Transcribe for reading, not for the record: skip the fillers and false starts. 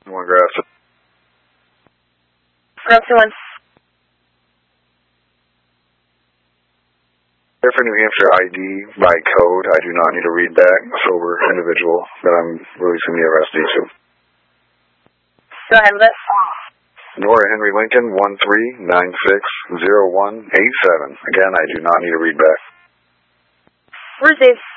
One Grafton. Grafton 1. For New Hampshire ID by code, I do not need to read back. Sober individual that I'm releasing the arrestee to. Go ahead with it. Nora Henry Lincoln 13960187. Again, I do not need to read back. Receive.